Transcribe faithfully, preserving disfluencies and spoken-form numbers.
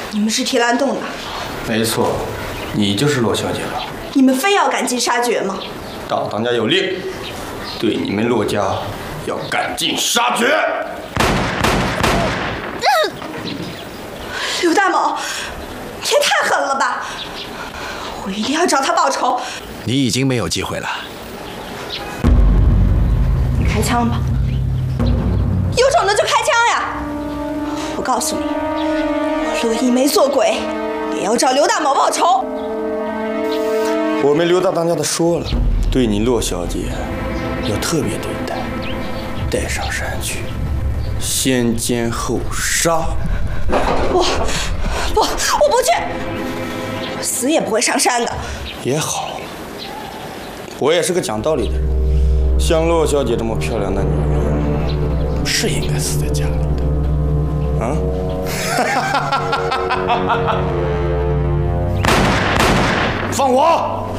你们是提篮洞的？ 没错，你就是骆小姐吧？ 你们非要赶尽杀绝吗？ 大当家有令，对你们骆家要赶尽杀绝。 刘大某，你也太狠了吧！我一定要找他报仇。 你已经没有机会了。 开枪吧，有种的就开枪呀！我告诉你，我骆一梅做鬼，也要找刘大某报仇。 我们刘大当家的说了，对你骆小姐要特别对待，带上山去，先奸后杀。 不不，我不去，我死也不会上山的。 也好，我也是个讲道理的人。像骆小姐这么漂亮的女人，不是应该死在家里的，啊？放火！